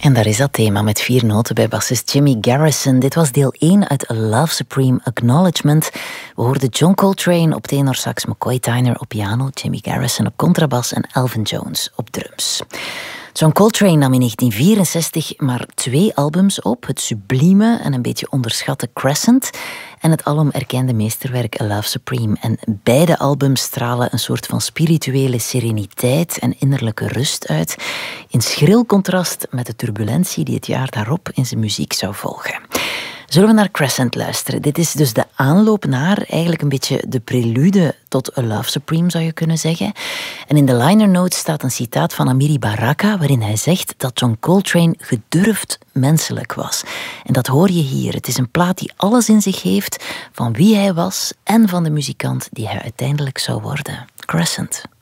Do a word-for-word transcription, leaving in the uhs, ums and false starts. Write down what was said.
En daar is dat thema met vier noten bij bassist Jimmy Garrison. Dit was deel één uit A Love Supreme Acknowledgement. We hoorden John Coltrane op tenorsax, McCoy Tyner op piano, Jimmy Garrison op contrabas en Elvin Jones op drums. John Coltrane nam in negentien vierenzestig maar twee albums op. Het sublieme en een beetje onderschatte Crescent en het alom erkende meesterwerk A Love Supreme. En beide albums stralen een soort van spirituele sereniteit en innerlijke rust uit, in schril contrast met de turbulentie die het jaar daarop in zijn muziek zou volgen. Zullen we naar Crescent luisteren? Dit is dus de aanloop naar, eigenlijk een beetje de prelude tot A Love Supreme, zou je kunnen zeggen. En in de liner notes staat een citaat van Amiri Baraka, waarin hij zegt dat John Coltrane gedurfd menselijk was. En dat hoor je hier. Het is een plaat die alles in zich heeft van wie hij was en van de muzikant die hij uiteindelijk zou worden. Crescent.